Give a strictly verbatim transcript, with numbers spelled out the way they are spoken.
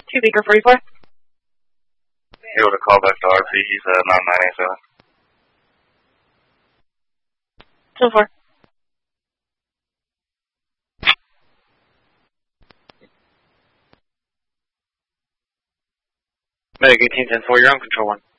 Two Beaker forty-four. He would have called back to R P. He's uh, nine nine eight seven. Two four. Medic eighteen ten four, you're on control one.